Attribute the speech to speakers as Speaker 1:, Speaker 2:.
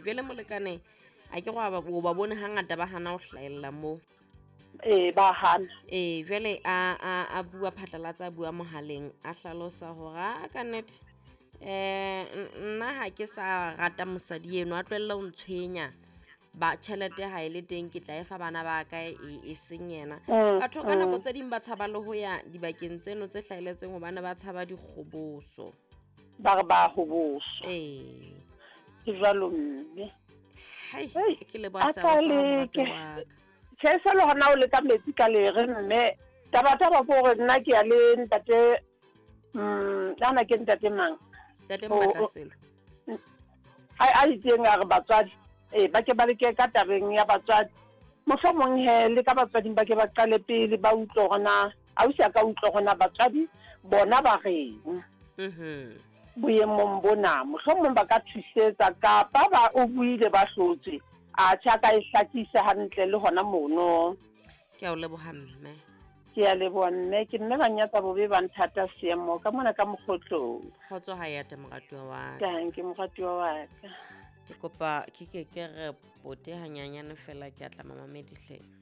Speaker 1: jwale molekane a ke go ba bone hangata ba hana ho hlaella mo
Speaker 2: ba hana
Speaker 1: jwale a bua phatlalatsa, a bua mohaleng, a hlalosa hore a ka nnete nna ha ke sa rata mosadi eno, a tlohella ho ntshwenya ba tjhelete ha ile teng ke tla efa bana ba ka e seng yena. Batho ka nako tse ding ba tshaba le ho ya dibakeng tseno tse hlaeletseng hobane ba tshaba dikgoboso,
Speaker 2: ba re ba hoboso ke jwalo mme
Speaker 1: ke le ba sa wa ka
Speaker 2: se le hona o le ka metsi ka lere mme taba gore nna ke ya le ntate ana ke ntate mang
Speaker 1: tate Mmatlaselo
Speaker 2: a iteng a re batswadi ba ke ba leke ka tabeng ya batswadi mohlomong le ka batswading ba ke ba qale pele ba utlwe gona a usa ka utlwe gona batswadi bona ba reng boemong bona mohlomong ba ka thusetsa kapa ba o buile ba hlotswe a tjha ka e hlakisa hantle le hona mono.
Speaker 1: Ke a o leboha mme.
Speaker 2: Ke a leboha mme, ke mme ba nyatsa bobe ba nthata seemo ka mona ka mokgotlo.
Speaker 1: Kgotso ha ya te moratuwa wa
Speaker 2: ka. Ke moratuwa wa ka.
Speaker 1: Ke kopa ke re pote hanyanyane fela ke a tla mamamedihle.